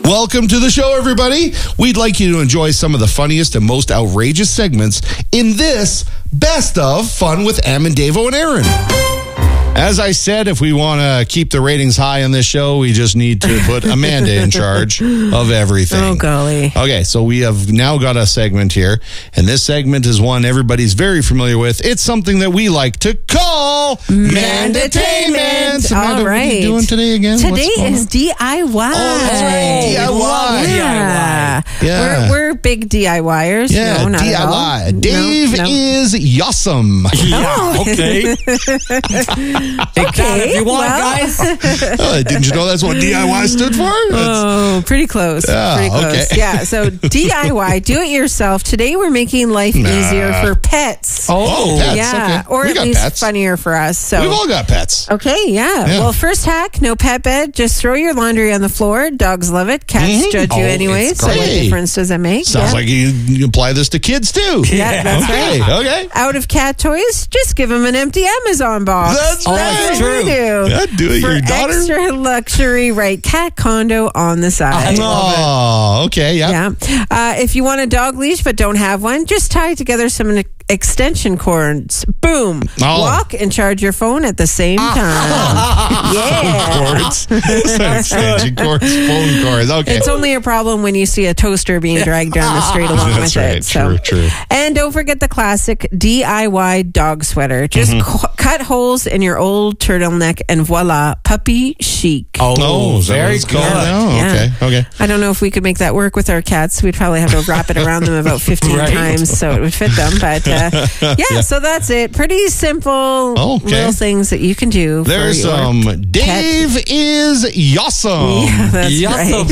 Welcome to the show, everybody. We'd like you to enjoy some of the funniest and most outrageous segments in this Best of Fun with Amandavo and Aaron. As I said, if we want to keep the ratings high on this show, we just need to put Amanda in charge of everything. Oh, golly. Okay, so we have now got a segment here, and this segment is one everybody's very familiar with. It's something that we like to call Mandatainment. All right. What are you doing today again? Today is DIY. Oh, that's right. DIY. Yeah. We're big DIYers. Yeah, no, not DIY. at all. Dave is Yossum. Yeah, okay. Take that if you want, guys. Didn't you know that's what DIY stood for? Oh, pretty close. Pretty close. Okay. Yeah, so DIY, do it yourself. Today we're making life easier for pets. Oh, pets. Yeah, Okay. or We at got least pets. funnier for us. So We've all got pets. Okay, yeah. Well, first hack, no pet bed. Just throw your laundry on the floor. Dogs love it. Cats judge you anyway. it's So what great. difference does it make? Sounds like you apply this to kids, too. Yeah, that's right. Okay. Out of cat toys, just give them an empty Amazon box. That's right. That's true. what we do. Yeah, do it, For your daughter. extra luxury, write cat condo on the side. Oh, okay. Yeah. Yeah. If you want a dog leash but don't have one, just tie together some extension cords. Boom. Oh. Walk and charge your phone at the same time. Yeah. Cords. Extension cords, phone cords. Okay. It's only a problem when you see a toaster being dragged down the street along That's with right. it. So. True. And don't forget the classic DIY dog sweater. Just cut holes in your old turtleneck and voila, puppy chic. Oh, is that what very it's good. called now? Yeah. Okay. I don't know if we could make that work with our cats. We'd probably have to wrap it around them about 15 Right. times so it would fit them. But yeah, so that's it. Pretty simple little things that you can do. There's for your Dave is Yossum. Yeah, that's right.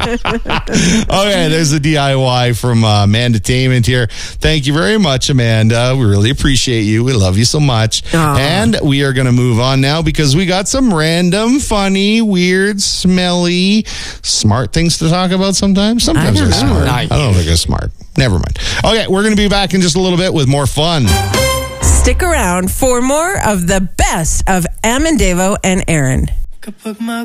Okay, there's the DIY from Mandatainment here. Thank you very much, Amanda. We really appreciate you. We love you so much. Aw. And we are going to move on now because we got some random, funny, weird, smelly, smart things to talk about sometimes. Sometimes I they're don't know. smart. Nice. I don't think they're smart. Never mind. Okay, we're going to be back in just a little bit with more fun. Stick around for more of the best of Amandavo and Aaron.